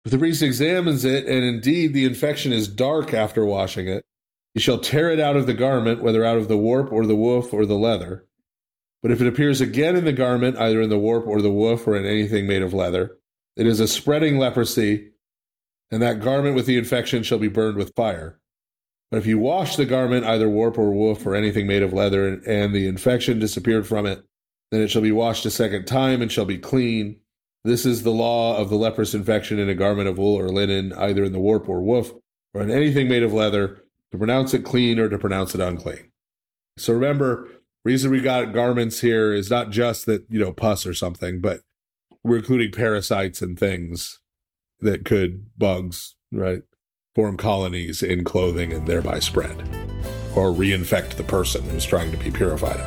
If the priest examines it, and indeed the infection is dark after washing it, he shall tear it out of the garment, whether out of the warp or the woof or the leather. But if it appears again in the garment, either in the warp or the woof or in anything made of leather, it is a spreading leprosy, and that garment with the infection shall be burned with fire. But if you wash the garment, either warp or woof or anything made of leather, and the infection disappeared from it, then it shall be washed a second time and shall be clean. This is the law of the leprous infection in a garment of wool or linen, either in the warp or woof, or in anything made of leather, to pronounce it clean or to pronounce it unclean. So remember, reason we got garments here is not just that, pus or something, but we're including parasites and things that could, bugs, right, form colonies in clothing and thereby spread or reinfect the person who's trying to be purified.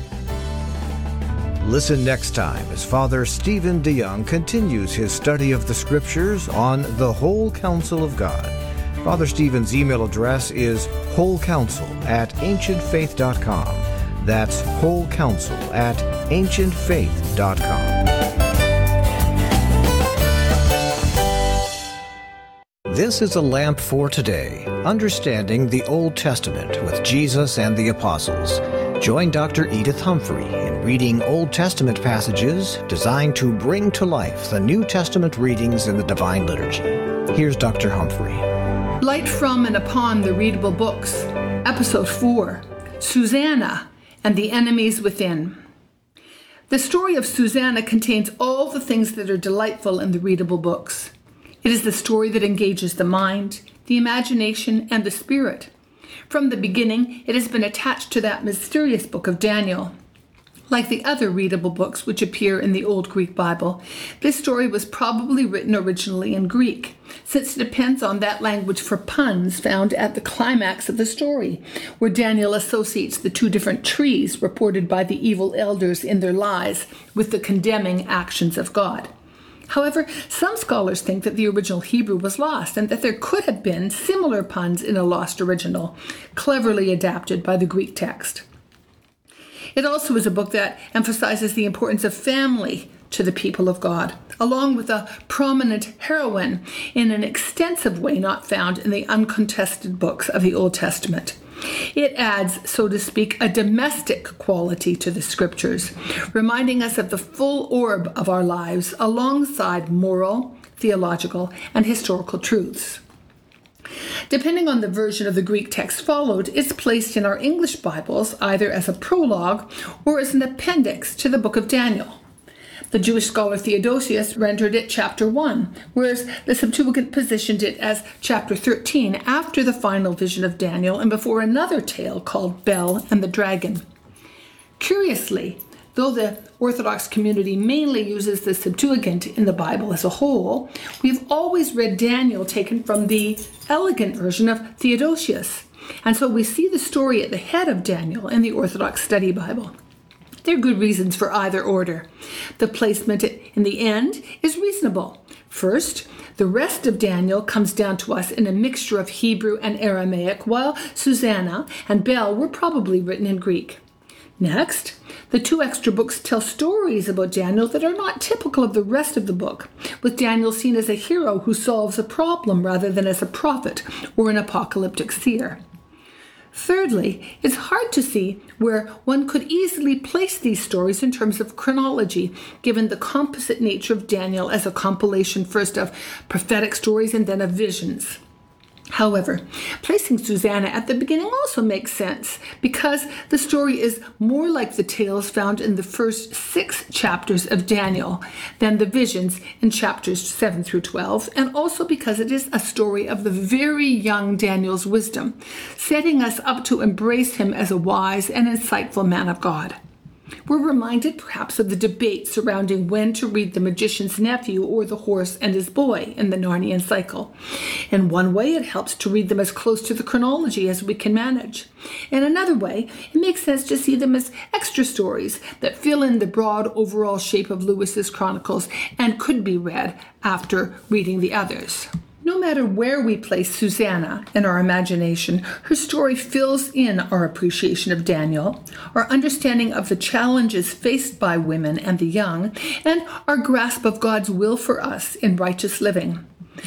Listen next time as Father Stephen DeYoung continues his study of the Scriptures on the Whole Counsel of God. Father Stephen's email address is wholecounsel@ancientfaith.com. That's wholecounsel@ancientfaith.com. This is a lamp for today, understanding the Old Testament with Jesus and the Apostles. Join Dr. Edith Humphrey in reading Old Testament passages designed to bring to life the New Testament readings in the Divine Liturgy. Here's Dr. Humphrey. Light from and upon the readable books, Episode 4, Susanna and the Enemies Within. The story of Susanna contains all the things that are delightful in the readable books. It is the story that engages the mind, the imagination, and the spirit. From the beginning, it has been attached to that mysterious book of Daniel. Like the other readable books which appear in the Old Greek Bible, this story was probably written originally in Greek, since it depends on that language for puns found at the climax of the story, where Daniel associates the two different trees reported by the evil elders in their lies with the condemning actions of God. However, some scholars think that the original Hebrew was lost and that there could have been similar puns in a lost original, cleverly adapted by the Greek text. It also is a book that emphasizes the importance of family to the people of God, along with a prominent heroine in an extensive way not found in the uncontested books of the Old Testament. It adds, so to speak, a domestic quality to the Scriptures, reminding us of the full orb of our lives alongside moral, theological, and historical truths. Depending on the version of the Greek text followed, it's placed in our English Bibles either as a prologue or as an appendix to the book of Daniel. The Jewish scholar Theodosius rendered it chapter 1, whereas the Septuagint positioned it as chapter 13 after the final vision of Daniel and before another tale called Bel and the Dragon. Curiously, though the Orthodox community mainly uses the Septuagint in the Bible as a whole, we've always read Daniel taken from the elegant version of Theodosius, and so we see the story at the head of Daniel in the Orthodox Study Bible. There are good reasons for either order. The placement in the end is reasonable. First, the rest of Daniel comes down to us in a mixture of Hebrew and Aramaic, while Susanna and Bel were probably written in Greek. Next, the two extra books tell stories about Daniel that are not typical of the rest of the book, with Daniel seen as a hero who solves a problem rather than as a prophet or an apocalyptic seer. Thirdly, it's hard to see where one could easily place these stories in terms of chronology, given the composite nature of Daniel as a compilation first of prophetic stories and then of visions. However, placing Susanna at the beginning also makes sense because the story is more like the tales found in the first 6 chapters of Daniel than the visions in chapters 7 through 12, and also because it is a story of the very young Daniel's wisdom, setting us up to embrace him as a wise and insightful man of God. We're reminded perhaps of the debate surrounding when to read The Magician's Nephew or The Horse and His Boy in the Narnian cycle. In one way, it helps to read them as close to the chronology as we can manage. In another way, it makes sense to see them as extra stories that fill in the broad overall shape of Lewis's Chronicles and could be read after reading the others. No matter where we place Susanna in our imagination, her story fills in our appreciation of Daniel, our understanding of the challenges faced by women and the young, and our grasp of God's will for us in righteous living.